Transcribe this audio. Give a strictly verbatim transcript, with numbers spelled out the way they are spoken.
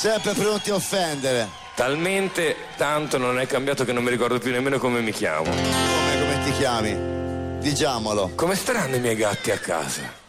Sempre pronti a offendere. Talmente tanto non è cambiato che non mi ricordo più nemmeno come mi chiamo. Come, come ti chiami? Diciamolo. Come staranno i miei gatti a casa?